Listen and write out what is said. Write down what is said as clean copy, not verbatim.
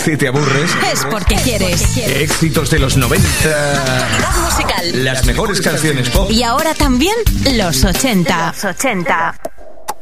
Si te aburres, es porque quieres. Éxitos de los 90. Actualidad musical. Las mejores canciones pop. Y ahora también los 80.